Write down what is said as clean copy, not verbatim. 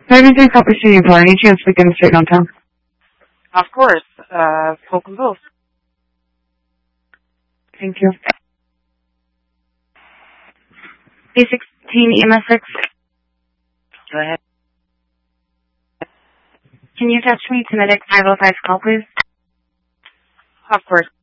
93 Copper City Bar. Any chance we can stay downtown? Of course. Polk and both. Thank you. B16 EMS 6. Go ahead. Can you attach me to Medic 505's call, please? Of course.